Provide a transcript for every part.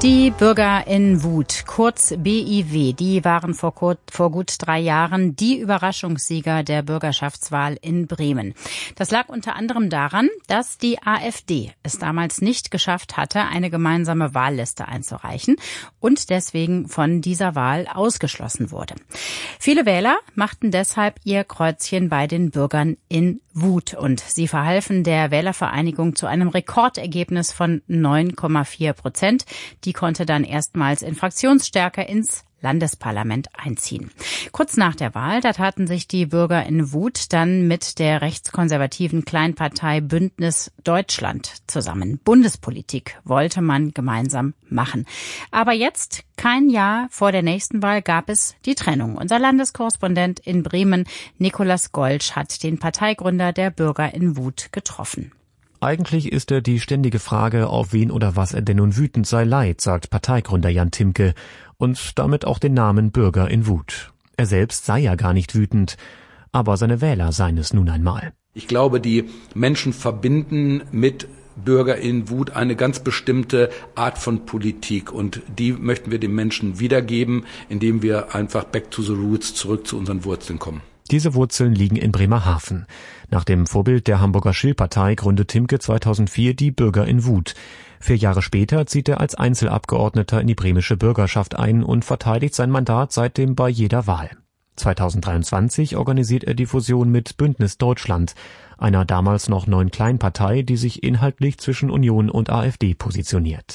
Die Bürger in Wut, kurz BIW, die waren vor gut 3 Jahren die Überraschungssieger der Bürgerschaftswahl in Bremen. Das lag unter anderem daran, dass die AfD es damals nicht geschafft hatte, eine gemeinsame Wahlliste einzureichen und deswegen von dieser Wahl ausgeschlossen wurde. Viele Wähler machten deshalb ihr Kreuzchen bei den Bürgern in Wut und sie verhalfen der Wählervereinigung zu einem Rekordergebnis von 9,4%. Die konnte dann erstmals in Fraktionsstärke ins Landesparlament einziehen. Kurz nach der Wahl, da taten sich die Bürger in Wut dann mit der rechtskonservativen Kleinpartei Bündnis Deutschland zusammen. Bundespolitik wollte man gemeinsam machen. Aber jetzt, kein Jahr vor der nächsten Wahl, gab es die Trennung. Unser Landeskorrespondent in Bremen, Nicolas Golsch, hat den Parteigründer der Bürger in Wut getroffen. Eigentlich ist die ständige Frage, auf wen oder was er denn nun wütend sei, leid, sagt Parteigründer Jan Timke und damit auch den Namen Bürger in Wut. Er selbst sei ja gar nicht wütend, aber seine Wähler seien es nun einmal. Ich glaube, die Menschen verbinden mit Bürger in Wut eine ganz bestimmte Art von Politik und die möchten wir den Menschen wiedergeben, indem wir einfach back to the roots, zurück zu unseren Wurzeln kommen. Diese Wurzeln liegen in Bremerhaven. Nach dem Vorbild der Hamburger Schill-Partei gründet Timke 2004 die Bürger in Wut. 4 Jahre später zieht er als Einzelabgeordneter in die bremische Bürgerschaft ein und verteidigt sein Mandat seitdem bei jeder Wahl. 2023 organisiert er die Fusion mit Bündnis Deutschland, einer damals noch neuen Kleinpartei, die sich inhaltlich zwischen Union und AfD positioniert.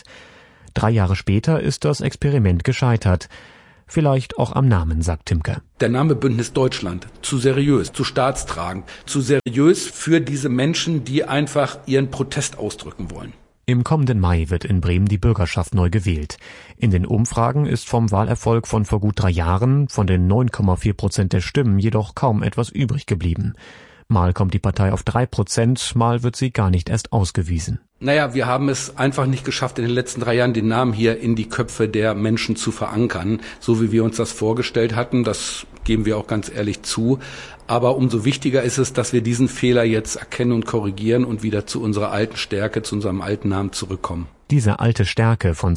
3 Jahre später ist das Experiment gescheitert. Vielleicht auch am Namen, sagt Timke. Der Name Bündnis Deutschland, zu seriös, zu staatstragend, zu seriös für diese Menschen, die einfach ihren Protest ausdrücken wollen. Im kommenden Mai wird in Bremen die Bürgerschaft neu gewählt. In den Umfragen ist vom Wahlerfolg von vor gut 3 Jahren, von den 9,4% der Stimmen, jedoch kaum etwas übrig geblieben. Mal kommt die Partei auf 3%, mal wird sie gar nicht erst ausgewiesen. Naja, wir haben es einfach nicht geschafft, in den letzten 3 Jahren den Namen hier in die Köpfe der Menschen zu verankern, so wie wir uns das vorgestellt hatten. Das geben wir auch ganz ehrlich zu. Aber umso wichtiger ist es, dass wir diesen Fehler jetzt erkennen und korrigieren und wieder zu unserer alten Stärke, zu unserem alten Namen zurückkommen. Diese alte Stärke von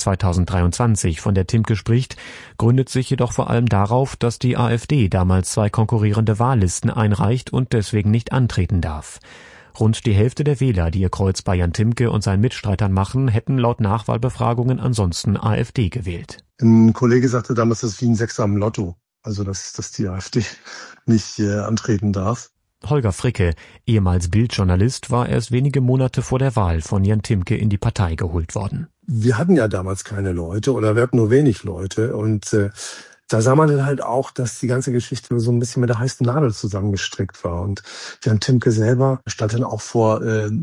2023, von der Timke spricht, gründet sich jedoch vor allem darauf, dass die AfD damals 2 konkurrierende Wahllisten einreicht und deswegen nicht antreten darf. Rund die Hälfte der Wähler, die ihr Kreuz bei Jan Timke und seinen Mitstreitern machen, hätten laut Nachwahlbefragungen ansonsten AfD gewählt. Ein Kollege sagte damals, das ist wie ein Sechser am Lotto. Also, dass die AfD nicht antreten darf. Holger Fricke, ehemals Bild-Journalist, war erst wenige Monate vor der Wahl von Jan Timke in die Partei geholt worden. Wir hatten ja damals keine Leute oder wir hatten nur wenig Leute und da sah man dann halt auch, dass die ganze Geschichte so ein bisschen mit der heißen Nadel zusammengestrickt war. Und Jan Timke selber stand dann auch vor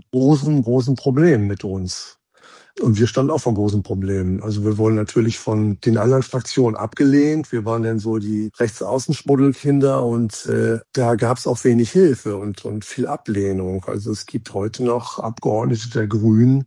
großen Problemen mit uns. Und wir standen auch vor großen Problemen. Also wir wurden natürlich von den anderen Fraktionen abgelehnt. Wir waren dann so die Rechtsaußenschmuddelkinder und da gab es auch wenig Hilfe und viel Ablehnung. Also es gibt heute noch Abgeordnete der Grünen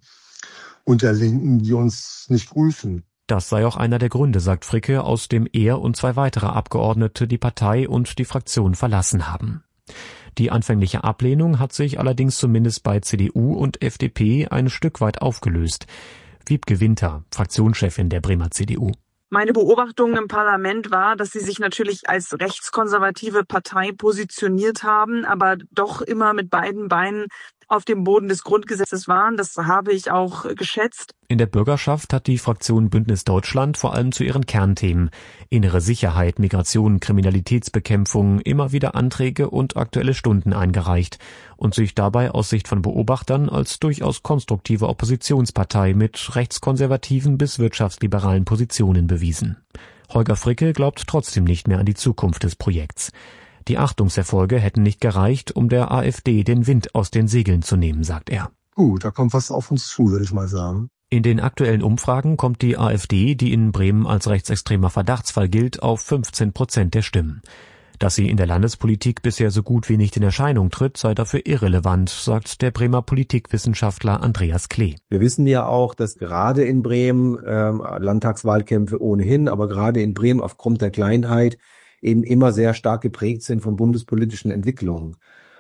und der Linken, die uns nicht grüßen. Das sei auch einer der Gründe, sagt Fricke, aus dem er und 2 weitere Abgeordnete die Partei und die Fraktion verlassen haben. Die anfängliche Ablehnung hat sich allerdings zumindest bei CDU und FDP ein Stück weit aufgelöst. Wiebke Winter, Fraktionschefin der Bremer CDU. Meine Beobachtung im Parlament war, dass sie sich natürlich als rechtskonservative Partei positioniert haben, aber doch immer mit beiden Beinen auf dem Boden des Grundgesetzes waren. Das habe ich auch geschätzt. In der Bürgerschaft hat die Fraktion Bündnis Deutschland vor allem zu ihren Kernthemen innere Sicherheit, Migration, Kriminalitätsbekämpfung immer wieder Anträge und Aktuelle Stunden eingereicht und sich dabei aus Sicht von Beobachtern als durchaus konstruktive Oppositionspartei mit rechtskonservativen bis wirtschaftsliberalen Positionen bewiesen. Holger Fricke glaubt trotzdem nicht mehr an die Zukunft des Projekts. Die Achtungserfolge hätten nicht gereicht, um der AfD den Wind aus den Segeln zu nehmen, sagt er. Da kommt was auf uns zu, würde ich mal sagen. In den aktuellen Umfragen kommt die AfD, die in Bremen als rechtsextremer Verdachtsfall gilt, auf 15% der Stimmen. Dass sie in der Landespolitik bisher so gut wie nicht in Erscheinung tritt, sei dafür irrelevant, sagt der Bremer Politikwissenschaftler Andreas Klee. Wir wissen ja auch, dass gerade in Bremen Landtagswahlkämpfe ohnehin, aber gerade in Bremen aufgrund der Kleinheit eben immer sehr stark geprägt sind von bundespolitischen Entwicklungen.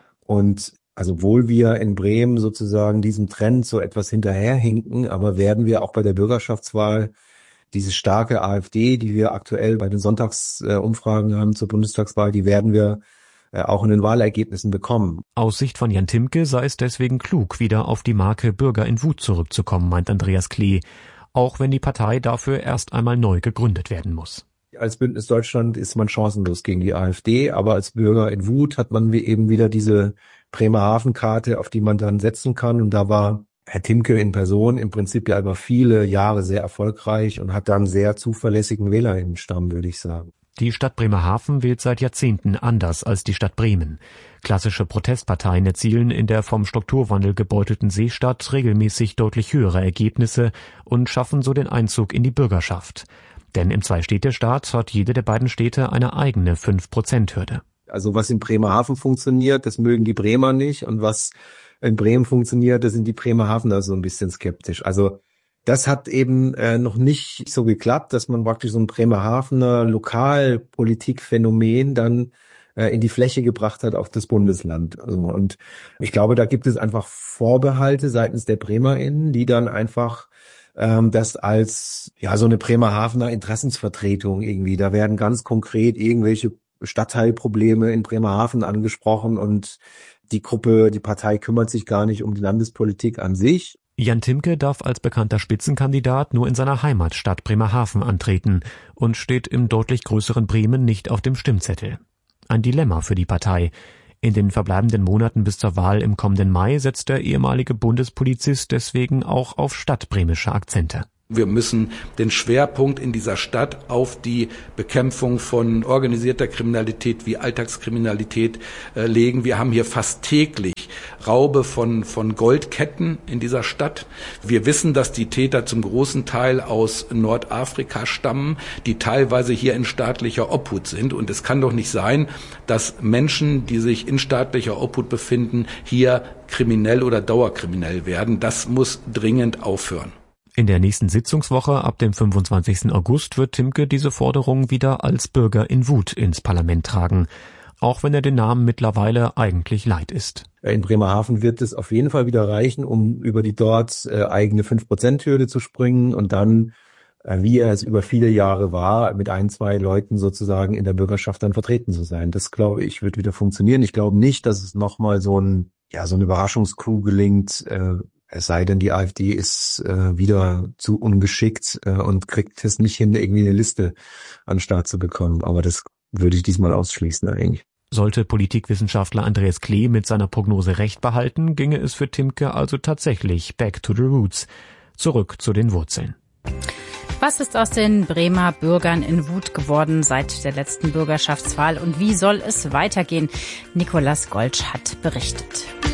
Und also obwohl wir in Bremen sozusagen diesem Trend so etwas hinterherhinken, aber werden wir auch bei der Bürgerschaftswahl diese starke AfD, die wir aktuell bei den Sonntagsumfragen haben zur Bundestagswahl, die werden wir auch in den Wahlergebnissen bekommen. Aus Sicht von Jan Timke sei es deswegen klug, wieder auf die Marke Bürger in Wut zurückzukommen, meint Andreas Klee, auch wenn die Partei dafür erst einmal neu gegründet werden muss. Als Bündnis Deutschland ist man chancenlos gegen die AfD, aber als Bürger in Wut hat man eben wieder diese Bremerhaven-Karte, auf die man dann setzen kann. Und da war Herr Timke in Person im Prinzip ja über viele Jahre sehr erfolgreich und hat dann sehr zuverlässigen Wählerinnenstamm, würde ich sagen. Die Stadt Bremerhaven wählt seit Jahrzehnten anders als die Stadt Bremen. Klassische Protestparteien erzielen in der vom Strukturwandel gebeutelten Seestadt regelmäßig deutlich höhere Ergebnisse und schaffen so den Einzug in die Bürgerschaft. Denn im Zwei-Städte-Staat hat jede der beiden Städte eine eigene 5%-Hürde. Also was in Bremerhaven funktioniert, das mögen die Bremer nicht. Und was in Bremen funktioniert, da sind die Bremerhavener so ein bisschen skeptisch. Also das hat eben noch nicht so geklappt, dass man praktisch so ein Bremerhavener Lokalpolitikphänomen dann in die Fläche gebracht hat auf das Bundesland. Also, und ich glaube, da gibt es einfach Vorbehalte seitens der BremerInnen, die dann einfach das als so eine Bremerhavener Interessensvertretung irgendwie, da werden ganz konkret irgendwelche Stadtteilprobleme in Bremerhaven angesprochen und die Partei kümmert sich gar nicht um die Landespolitik an sich. Jan Timke darf als bekannter Spitzenkandidat nur in seiner Heimatstadt Bremerhaven antreten und steht im deutlich größeren Bremen nicht auf dem Stimmzettel. Ein Dilemma für die Partei. In den verbleibenden Monaten bis zur Wahl im kommenden Mai setzt der ehemalige Bundespolizist deswegen auch auf stadtbremische Akzente. Wir müssen den Schwerpunkt in dieser Stadt auf die Bekämpfung von organisierter Kriminalität wie Alltagskriminalität legen. Wir haben hier fast täglich Raube von Goldketten in dieser Stadt. Wir wissen, dass die Täter zum großen Teil aus Nordafrika stammen, die teilweise hier in staatlicher Obhut sind. Und es kann doch nicht sein, dass Menschen, die sich in staatlicher Obhut befinden, hier kriminell oder dauerkriminell werden. Das muss dringend aufhören. In der nächsten Sitzungswoche ab dem 25. August wird Timke diese Forderung wieder als Bürger in Wut ins Parlament tragen, auch wenn er den Namen mittlerweile eigentlich leid ist. In Bremerhaven wird es auf jeden Fall wieder reichen, um über die dort eigene 5%-Hürde zu springen und dann, wie er es über viele Jahre war, mit 1-2 Leuten sozusagen in der Bürgerschaft dann vertreten zu sein. Das, glaube ich, wird wieder funktionieren. Ich glaube nicht, dass es nochmal so eine Überraschungskuh gelingt, es sei denn, die AfD ist wieder zu ungeschickt und kriegt es nicht hin, irgendwie eine Liste an den Start zu bekommen. Aber das würde ich diesmal ausschließen eigentlich. Sollte Politikwissenschaftler Andreas Klee mit seiner Prognose recht behalten, ginge es für Timke also tatsächlich back to the roots, zurück zu den Wurzeln. Was ist aus den Bremer Bürgern in Wut geworden seit der letzten Bürgerschaftswahl und wie soll es weitergehen? Nicolas Goltsch hat berichtet.